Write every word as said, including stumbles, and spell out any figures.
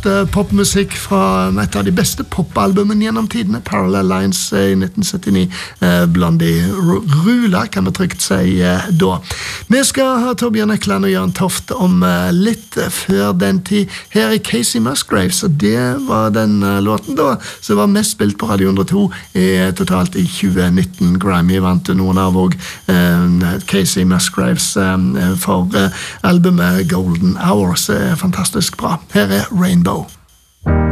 flott uh, popmusikk fra et av de beste popalbumene gjennom tidene, Parallel Lines uh, i nitten syttini, uh, blant de ruler, kan vi trygt si uh, da. Vi skal ha Torbjørn Ekland og Jørn Toft om uh, litt uh, før den tid. Her er Casey Musgraves, og det var den uh, låten da, som var mest spilt på Radio hundre og to i, totalt i tjue nitten. Grammy vant noen av og uh, Casey Musgraves uh, for uh, albumet Golden Hours. Fantastisk bra. Her er Rainbow.